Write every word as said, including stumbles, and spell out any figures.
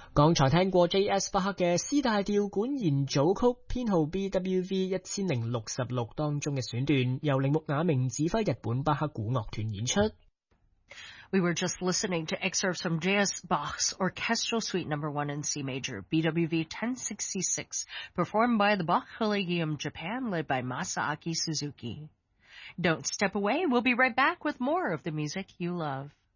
剛才聽過 J S 巴克嘅 C 大調管弦組曲編號 B W V 一千零六十六當中嘅選段，由鈴木雅明指揮日本巴克古樂團演出。 We were just listening to excerpts from J S. Bach's Orchestral Suite Number one in C Major, B W V ten sixty-six, performed by the Bach Collegium Japan, led by Masaaki Suzuki. Don't step away. We'll be right back with more of the music you love.